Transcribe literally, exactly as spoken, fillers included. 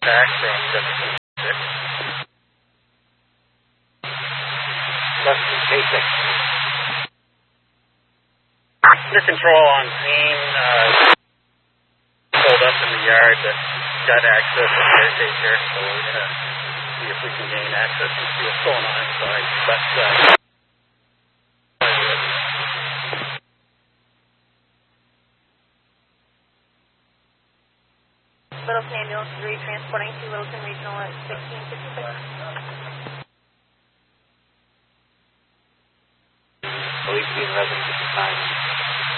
back from seventeen six. Lexington K six. Under control on scene, uh, pulled up in the yard, but got access to the caretaker, so we're going to see if we can gain access and see what's going on inside. But, uh, Littleton Ambulance three transporting to Littleton Regional at sixteen fifty-six. Police being resident at the time.